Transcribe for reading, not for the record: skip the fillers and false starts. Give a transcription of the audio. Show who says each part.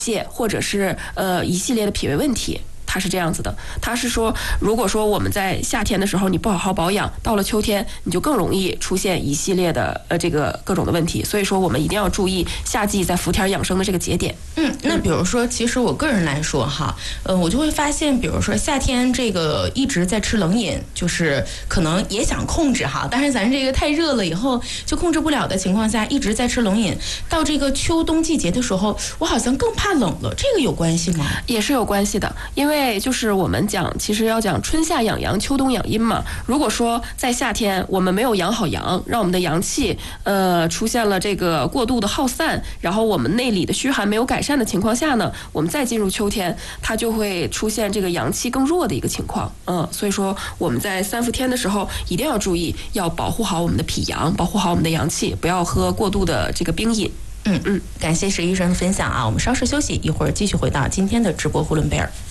Speaker 1: 泻或者是一系列的脾胃问题。它是这样子的，它是说，如果说我们在夏天的时候你不好好保养，到了秋天你就更容易出现一系列的这个各种的问题，所以说我们一定要注意夏季在伏天养生的这个节点。
Speaker 2: 那比如说，其实我个人来说哈，我就会发现，比如说夏天这个一直在吃冷饮，就是可能也想控制哈，但是咱这个太热了以后就控制不了的情况下，一直在吃冷饮，到这个秋冬季节的时候，我好像更怕冷了，这个有关系吗？
Speaker 1: 也是有关系的，因为就是我们讲，其实要讲春夏养阳，秋冬养阴嘛。如果说在夏天我们没有养好阳，让我们的阳气出现了这个过度的耗散，然后我们内里的虚寒没有改善的情况下呢，我们再进入秋天，它就会出现这个阳气更弱的一个情况。所以说我们在三伏天的时候一定要注意，要保护好我们的脾阳，保护好我们的阳气，不要喝过度的这个冰饮。
Speaker 2: 感谢石医生的分享啊，我们稍事休息，一会儿继续回到今天的直播呼伦贝尔。